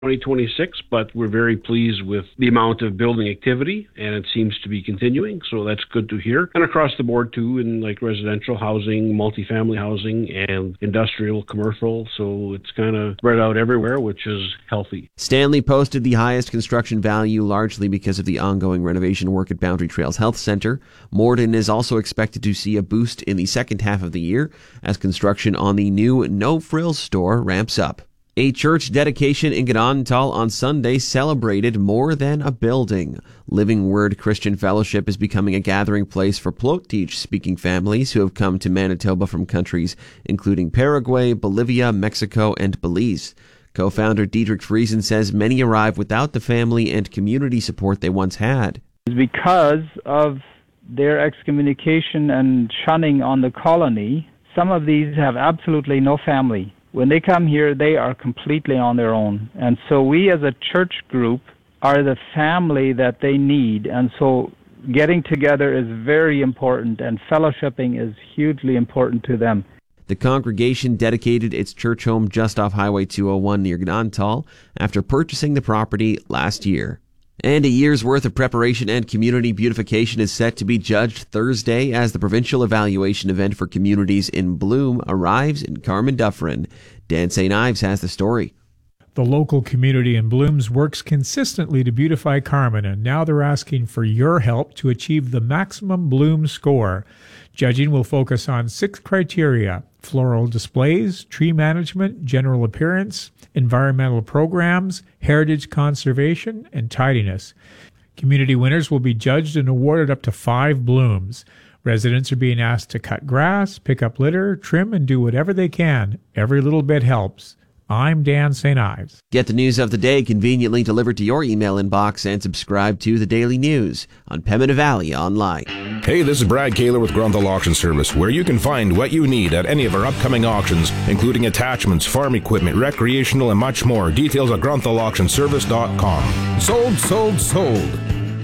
2026, but we're very pleased with the amount of building activity, and it seems to be continuing, so that's good to hear. And across the board, too, in like residential housing, multifamily housing, and industrial, commercial, so it's kind of spread out everywhere, which is healthy. Stanley posted the highest construction value largely because of the ongoing renovation work at Boundary Trails Health Center. Morden is also expected to see a boost in the second half of the year as construction on the new No Frills store ramps up. A church dedication in Gnadenthal on Sunday celebrated more than a building. Living Word Christian Fellowship is becoming a gathering place for Plotich-speaking families who have come to Manitoba from countries including Paraguay, Bolivia, Mexico, and Belize. Co-founder Diedrich Friesen says many arrive without the family and community support they once had. Because of their excommunication and shunning on the colony, some of these have absolutely no family. When they come here, they are completely on their own. And so we as a church group are the family that they need. And so getting together is very important, and fellowshipping is hugely important to them. The congregation dedicated its church home just off Highway 201 near Gnadenthal after purchasing the property last year. And a year's worth of preparation and community beautification is set to be judged Thursday as the provincial evaluation event for communities in bloom arrives in Carman-Dufferin. Dan St. Ives has the story. The local community in Blooms works consistently to beautify Carman, and now they're asking for your help to achieve the maximum bloom score. Judging will focus on 6 criteria: floral displays, tree management, general appearance, environmental programs, heritage conservation, and tidiness. Community winners will be judged and awarded up to 5 blooms. Residents are being asked to cut grass, pick up litter, trim, and do whatever they can. Every little bit helps. I'm Dan St. Ives. Get the news of the day conveniently delivered to your email inbox and subscribe to the Daily News on Pembina Valley Online. Hey, this is Brad Kaler with Grunthal Auction Service, where you can find what you need at any of our upcoming auctions, including attachments, farm equipment, recreational, and much more. Details at grunthauauctionservice.com. Sold, sold, sold.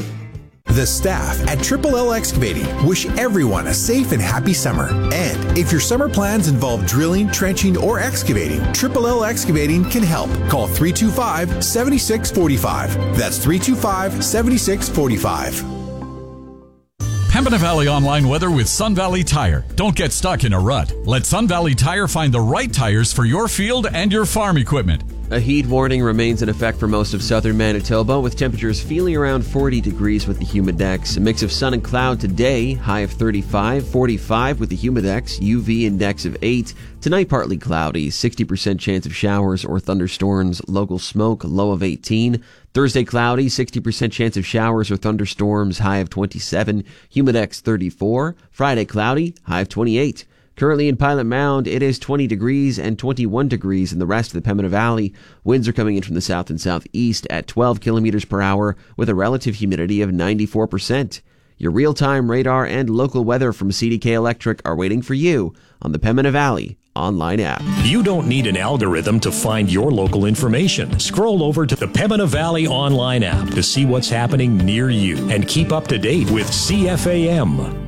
The staff at Triple L Excavating wish everyone a safe and happy summer. And if your summer plans involve drilling, trenching, or excavating, Triple L Excavating can help. Call 325-7645. That's 325-7645. Pembina Valley Online weather with Sun Valley Tire. Don't get stuck in a rut. Let Sun Valley Tire find the right tires for your field and your farm equipment. A heat warning remains in effect for most of southern Manitoba, with temperatures feeling around 40 degrees with the Humidex. A mix of sun and cloud today, high of 35, 45 with the Humidex, UV index of 8. Tonight, partly cloudy, 60% chance of showers or thunderstorms, local smoke, low of 18. Thursday, cloudy, 60% chance of showers or thunderstorms, high of 27, Humidex 34. Friday, cloudy, high of 28. Currently in Pilot Mound, it is 20 degrees and 21 degrees in the rest of the Pembina Valley. Winds are coming in from the south and southeast at 12 kilometers per hour with a relative humidity of 94%. Your real-time radar and local weather from CDK Electric are waiting for you on the Pembina Valley Online app. You don't need an algorithm to find your local information. Scroll over to the Pembina Valley Online app to see what's happening near you and keep up to date with CFAM.